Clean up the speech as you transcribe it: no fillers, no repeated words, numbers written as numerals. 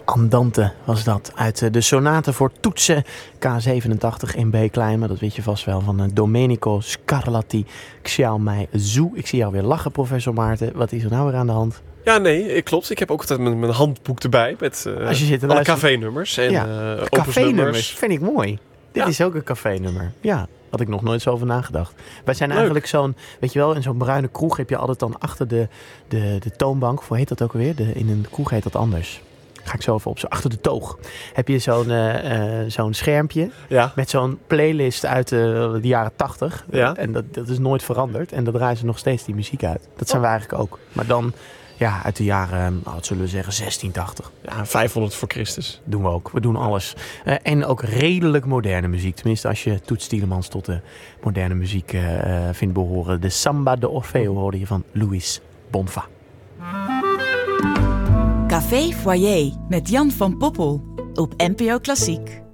Andante was dat. Uit de sonate voor toetsen K87 in B-klein. Maar dat weet je vast wel van Domenico Scarlatti. Xiaomei Zhu. Ik zie jou weer lachen, professor Maarten. Wat is er nou weer aan de hand? Ja, nee, klopt. Ik heb ook altijd mijn handboek erbij met alle café-nummers en café-nummers vind ik mooi. Dit is ook een café-nummer. Ja, had ik nog nooit zo over nagedacht. Wij zijn eigenlijk zo'n, weet je wel, in zo'n bruine kroeg heb je altijd dan achter de toonbank, hoe heet dat ook alweer? In een kroeg heet dat anders. Ga ik zo even op. Zo achter de toog heb je zo'n schermpje met zo'n playlist uit de jaren 80. Ja. En dat is nooit veranderd. En daar draaien ze nog steeds die muziek uit. Dat zijn we eigenlijk ook. Maar dan uit de jaren, wat zullen we zeggen, 1680. Ja, 500 voor Christus. Doen we ook. We doen alles. En ook redelijk moderne muziek. Tenminste, als je Toets Tielemans tot de moderne muziek vindt behoren. De Samba de Orfeo hoorde je van Luis Bonfa. Café Foyer met Jan van Poppel op NPO Klassiek.